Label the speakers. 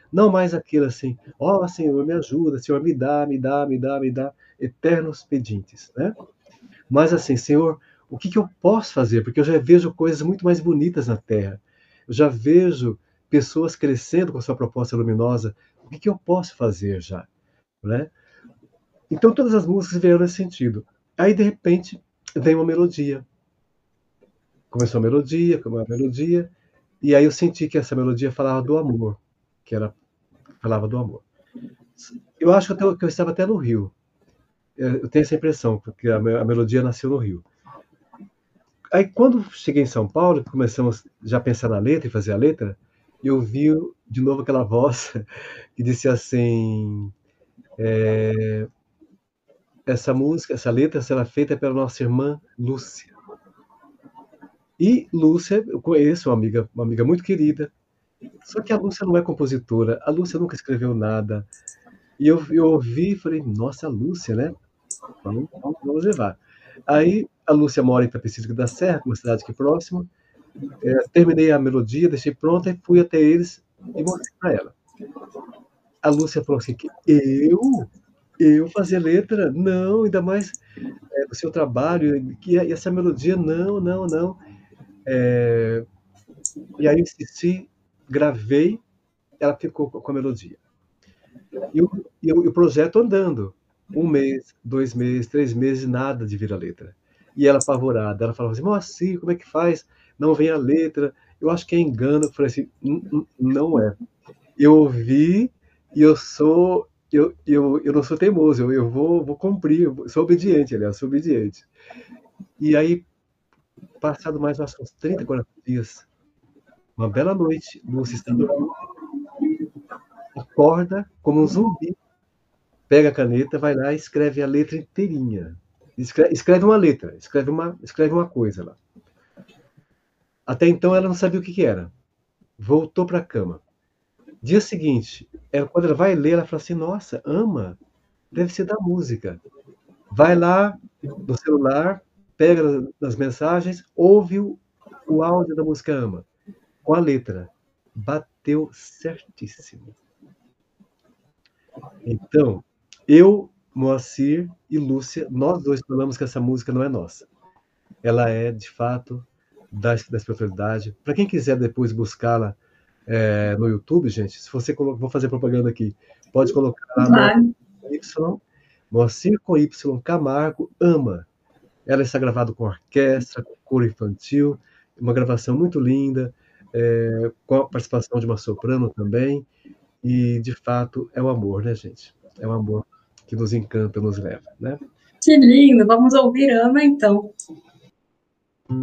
Speaker 1: Não mais aquilo assim, ó Senhor, me ajuda, Senhor, me dá, me dá, me dá, me dá, eternos pedintes, né? Mas assim, Senhor, o que que eu posso fazer? Porque eu já vejo coisas muito mais bonitas na Terra. Eu já vejo pessoas crescendo com sua proposta luminosa. O que que eu posso fazer já, né? Então todas as músicas vieram nesse sentido. Aí de repente vem uma melodia. Começou a melodia, e aí eu senti que essa melodia falava do amor, que era falava do amor. Eu acho que eu estava até no Rio. Eu tenho essa impressão, porque a melodia nasceu no Rio. Aí quando cheguei em São Paulo, começamos já a pensar na letra e fazer a letra, eu vi de novo aquela voz que disse assim: essa música, essa letra será feita pela nossa irmã Lúcia. E Lúcia, eu conheço uma amiga muito querida, só que a Lúcia não é compositora, a Lúcia nunca escreveu nada. E eu ouvi e falei, nossa, a Lúcia, né? Vamos levar. Aí a Lúcia mora em Itapecerica da Serra, uma cidade aqui próxima. Terminei a melodia, deixei pronta e fui até eles e mostrei para ela. A Lúcia falou assim: que eu fazer letra? Não, ainda mais do seu trabalho, que essa melodia, não, não, não. E aí eu insisti, gravei, ela ficou com a melodia. E o projeto andando. Um mês, 2 meses, 3 meses, nada de vir a letra. E ela apavorada, ela falava assim, Moacir, como é que faz? Não vem a letra, eu acho que é engano. Eu falei assim, não é. Eu ouvi e eu não sou teimoso, eu vou cumprir, eu sou obediente, aliás, sou obediente. E aí, passado mais uns 30, 40 dias, uma bela noite, Lúcia está dormindo, acorda como um zumbi, pega a caneta, vai lá e escreve a letra inteirinha. Escreve uma letra, escreve uma coisa lá. Até então ela não sabia o que que era. Voltou para a cama. Dia seguinte, quando ela vai ler, ela fala assim: Nossa, ama, deve ser da música. Vai lá no celular, pega nas mensagens, ouve o áudio da música Ama, com a letra. Bateu certíssimo. Então, eu, Moacir e Lúcia, nós dois falamos que essa música não é nossa. Ela é, de fato, da espiritualidade. Para quem quiser depois buscá-la no YouTube, gente, se você vou fazer propaganda aqui, pode colocar lá
Speaker 2: Claro.
Speaker 1: Moacir com Y Camargo Ama. Ela está gravada com orquestra, com coro infantil, uma gravação muito linda, com a participação de uma soprano também, e de fato é o amor, né, gente? É o amor que nos encanta, nos leva, né?
Speaker 2: Que lindo. Vamos ouvir Ama, então.